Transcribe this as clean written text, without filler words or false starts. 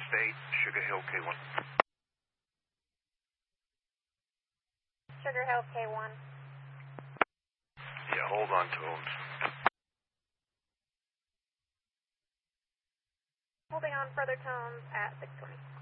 State, Sugar Hill K1. Sugar Hill K1. Yeah, hold on to him. Holding on further tones at 620.